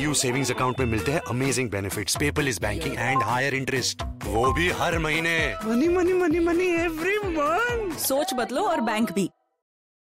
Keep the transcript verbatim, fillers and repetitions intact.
PU savings account में मिलते हैं amazing benefits, paperless banking and higher interest, वो भी हर महीने। Money money money money every month. सोच बदलो और बैंक भी।